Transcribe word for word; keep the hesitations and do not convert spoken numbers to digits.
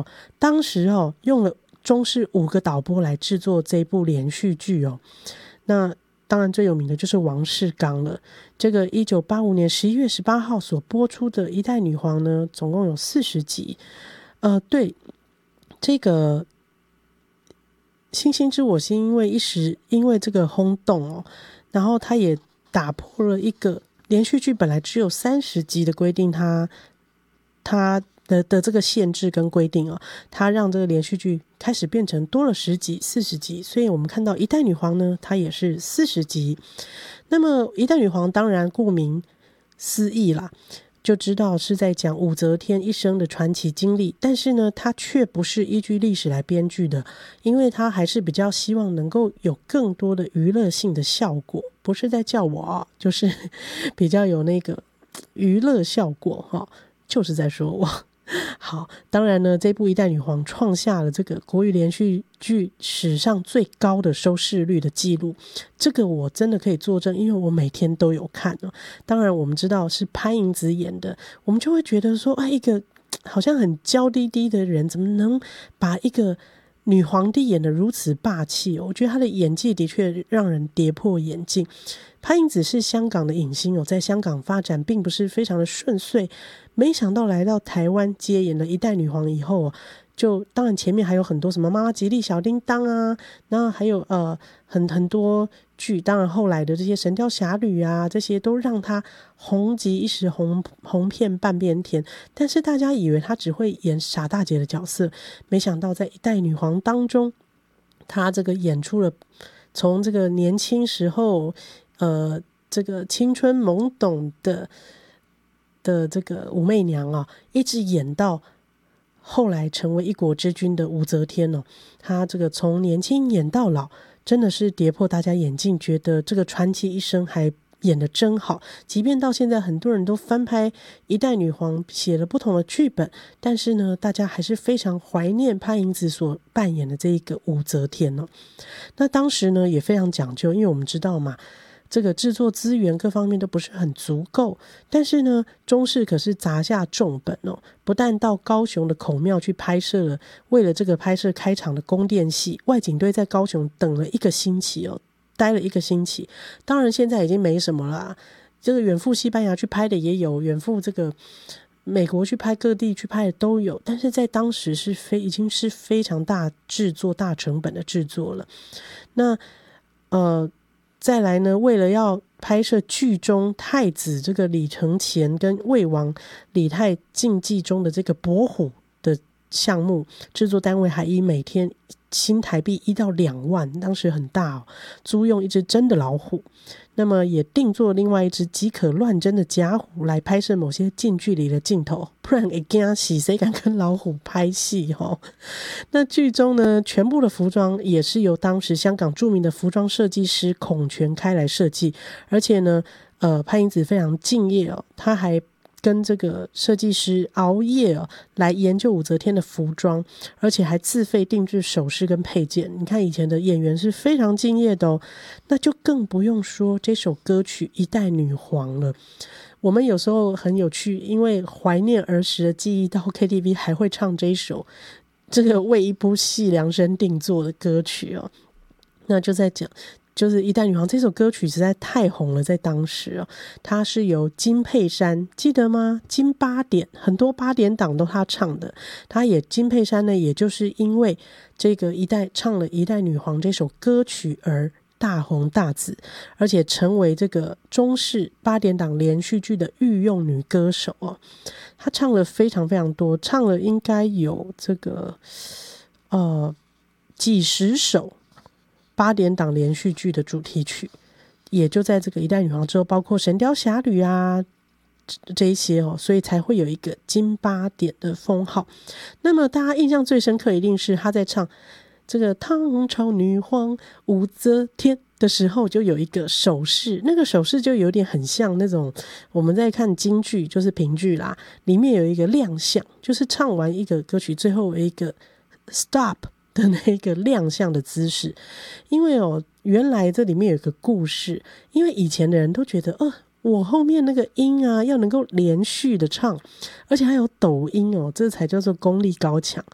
当时哦用了中视五个导播来制作这部连续剧哦。那当然最有名的就是王世刚了。这个一九八五年十一月十八号所播出的一代女皇呢，总共有四十集。呃，对，这个星星之我心因为一时因为这个轰动哦，然后它也打破了一个连续剧本来只有三十集的规定，它它的的这个限制跟规定哦，它让这个连续剧开始变成多了十集、四十集，所以我们看到一代女皇呢，它也是四十集。那么一代女皇当然顾名思义啦，就知道是在讲武则天一生的传奇经历，但是呢，它却不是依据历史来编剧的，因为它还是比较希望能够有更多的娱乐性的效果，不是在叫我啊，就是比较有那个娱乐效果哈，就是在说我。好，当然呢，这部一代女皇创下了这个国语连续剧史上最高的收视率的记录，这个我真的可以作证，因为我每天都有看哦。当然我们知道是潘迎紫演的，我们就会觉得说，哎，一个好像很娇滴滴的人，怎么能把一个女皇帝演得如此霸气哦？我觉得她的演技的确让人跌破眼镜。潘迎紫是香港的影星哦，在香港发展并不是非常的顺遂，没想到来到台湾接演了一代女皇以后哦，就当然前面还有很多什么妈妈吉利小叮当啊，然后还有呃很很多剧，当然后来的这些神雕侠侣啊，这些都让她红极一时，红红遍半边天。但是大家以为她只会演傻大姐的角色，没想到在一代女皇当中，她这个演出了从这个年轻时候呃这个青春懵懂的的这个武媚娘啊，一直演到后来成为一国之君的武则天哦，她这个从年轻演到老，真的是跌破大家眼镜，觉得这个传奇一生还演得真好。即便到现在很多人都翻拍一代女皇，写了不同的剧本，但是呢，大家还是非常怀念潘迎紫所扮演的这一个武则天哦。那当时呢也非常讲究，因为我们知道嘛，这个制作资源各方面都不是很足够，但是呢中视可是砸下重本哦，不但到高雄的孔庙去拍摄了，为了这个拍摄开场的宫殿戏，外景队在高雄等了一个星期哦，待了一个星期。当然现在已经没什么啦，这个远赴西班牙去拍的也有，远赴这个美国去拍，各地去拍的都有，但是在当时是非已经是非常大制作大成本的制作了。那呃再来呢，为了要拍摄剧中太子这个李承乾跟魏王李泰竞技中的这个伯虎的项目，制作单位还以每天新台币一到两万，当时很大哦，租用一只真的老虎，那么也定做另外一只极可乱真的假虎来拍摄某些近距离的镜头，不然会怕死，谁敢跟老虎拍戏哦？那剧中呢，全部的服装也是由当时香港著名的服装设计师孔全开来设计，而且呢，呃，潘迎紫非常敬业哦，他还跟这个设计师熬夜哦，来研究武则天的服装，而且还自费定制首饰跟配件。你看以前的演员是非常敬业的哦，那就更不用说这首歌曲《一代女皇》了。我们有时候很有趣，因为怀念儿时的记忆，到 K T V 还会唱这一首这个为一部戏量身定做的歌曲哦。那就在讲就是《一代女皇》这首歌曲实在太红了，在当时哦，它是由金佩珊，记得吗？金八点，很多八点档都他唱的。他也金佩珊呢，也就是因为这个一代唱了《一代女皇》这首歌曲而大红大紫，而且成为这个中视八点档连续剧的御用女歌手哦。她唱了非常非常多，唱了应该有这个呃几十首八点档连续剧的主题曲，也就在这个一代女皇之后，包括神雕侠侣啊这一些哦，所以才会有一个金八点的封号。那么大家印象最深刻一定是她在唱这个唐朝女皇武则天的时候，就有一个手势，那个手势就有点很像那种我们在看京剧，就是评剧啦，里面有一个亮相，就是唱完一个歌曲最后有一个 stop的那个亮相的姿势。因为哦，原来这里面有一个故事，因为以前的人都觉得呃我后面那个音啊要能够连续的唱，而且还有抖音哦，这才叫做功力高强。